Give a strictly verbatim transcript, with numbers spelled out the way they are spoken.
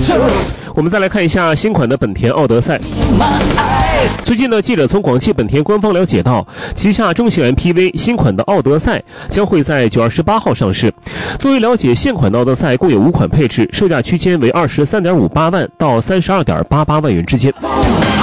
我们再来看一下新款的本田奥德赛。最近呢，记者从广汽本田官方了解到，旗下中型 M P V 新款的奥德赛将会在九月二十八号上市。作为了解，现款的奥德赛共有五款配置，售价区间为二十三点五八万到三十二点八八万元之间。